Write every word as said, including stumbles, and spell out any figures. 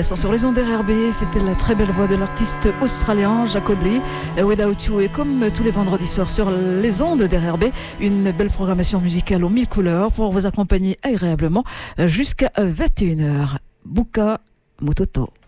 l'instant sur les ondes R R B, c'était la très belle voix de l'artiste australien Jacob Lee, Without You. Et comme tous les vendredis soirs sur les ondes d'R R B, une belle programmation musicale aux mille couleurs pour vous accompagner agréablement jusqu'à vingt et une heures. Buka Mutoto.